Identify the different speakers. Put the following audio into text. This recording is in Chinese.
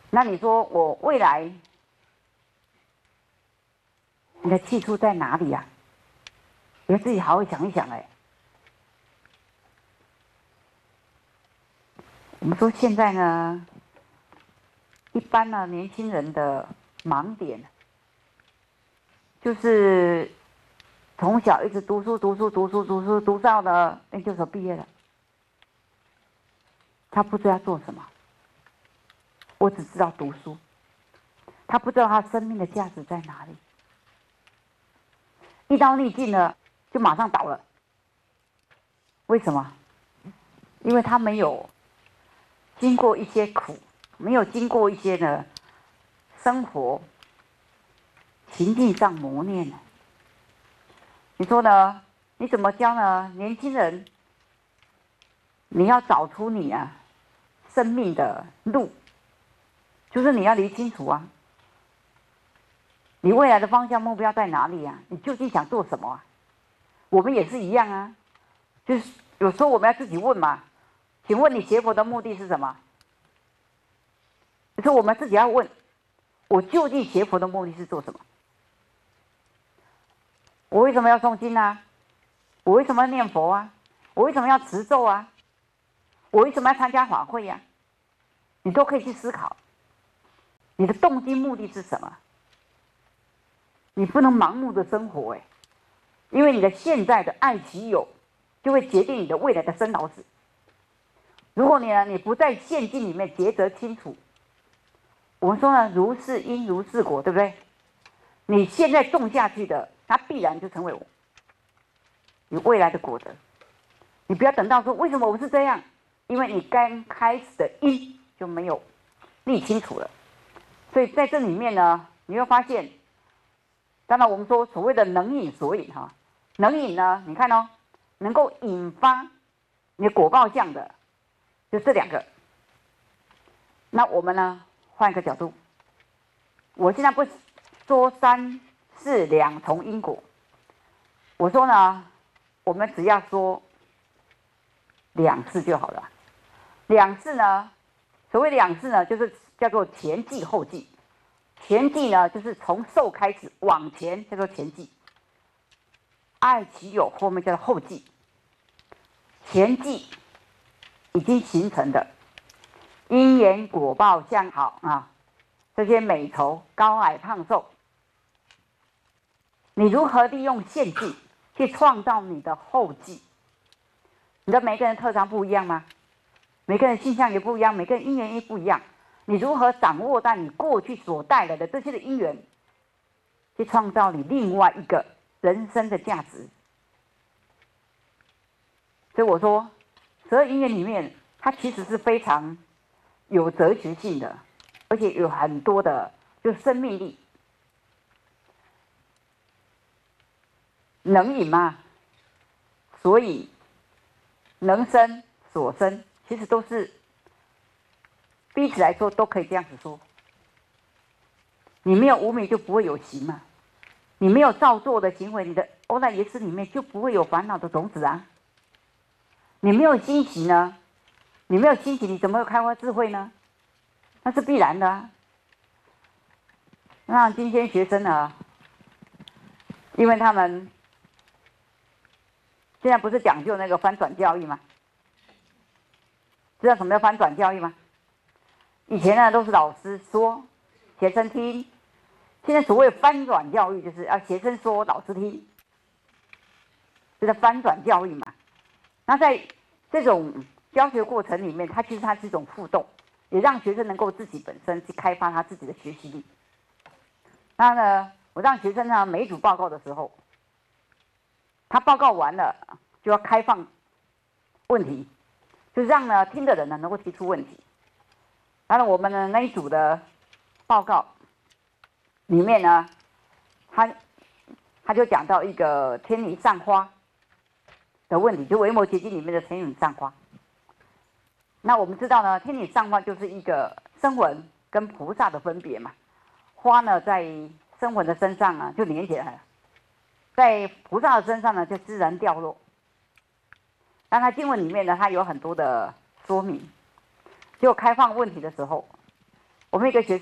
Speaker 1: 那你说我未来你的去处在哪里呀？你要自己好好想一想哎。我们说现在呢，一般呢年轻人的盲点就是从小一直读到呢研究所毕业了，他不知道要做什么。我只知道读书，他不知道他生命的价值在哪里。一刀逆境呢，就马上倒了。为什么？因为他没有经过一些苦，没有经过一些的生活情境上磨练呢。你说呢？你怎么教呢？年轻人，你要找出你生命的路，就是你要理清楚啊，你未来的方向目标在哪里啊？你究竟想做什么啊？我们也是一样啊，就是有时候我们要自己问嘛，请问你学佛的目的是什么？就是我们自己要问，我究竟学佛的目的是做什么？我为什么要诵经啊？我为什么要念佛啊？我为什么要持咒啊？我为什么要参加法会呀？你都可以去思考，你的动机目的是什么？你不能盲目的生活因为你的现在的爱其有，就会决定你的未来的生老死。如果你不在现境里面抉择清楚，我们说呢，如是因如是果，对不对？你现在种下去的，它必然就成为你未来的果德。你不要等到说为什么我是这样，因为你刚开始的因就没有理清楚了。所以在这里面呢，你会发现，当然我们说所谓的能引所引能引呢，你看哦，能够引发你的果报相的，就这两个。那我们呢，换一个角度，我现在不说三世两重因果，我说呢，我们只要说两世就好了。两世呢，所谓两世呢，就是叫做前继后继。前继呢，就是从受开始往前叫做前继，爱其有后面叫做后继。前继已经形成的因缘果报相好这些美丑高矮胖瘦，你如何利用现继去创造你的后继？你的每个人特长不一样吗？每个人性向也不一样，每个人因缘也不一样。你如何掌握到你过去所带来的这些的因缘，去创造你另外一个人生的价值？所以我说，十二因缘里面，它其实是非常有哲学性的，而且有很多的就生命力。能引嘛，所以能生所生，其实都是彼此来说都可以这样子说。你没有无明就不会有行嘛，你没有造作的行为，你的欧赖耶识里面就不会有烦恼的种子啊。你没有欣喜呢，你没有欣喜，你怎么会开发智慧呢？那是必然的啊。那今天学生呢，因为他们现在不是讲究那个翻转教育吗？知道什么叫翻转教育吗？以前呢都是老师说，学生听。现在所谓翻转教育，就是要学生说，老师听，这叫翻转教育嘛。那在这种教学过程里面，它其实是一种互动，也让学生能够自己本身去开发他自己的学习力。那呢，我让学生呢每一组报告的时候，他报告完了就要开放问题，就让呢听的人呢能够提出问题。当然，我们的那一组的报告里面呢，他就讲到一个天女散花的问题，就维摩诘经里面的天女散花。那我们知道呢，天女散花就是一个声闻跟菩萨的分别嘛。花呢，在声闻的身上呢就连起来了，在菩萨的身上呢就自然掉落。但它经文里面呢，它有很多的说明。就开放问题的时候， 我们一个学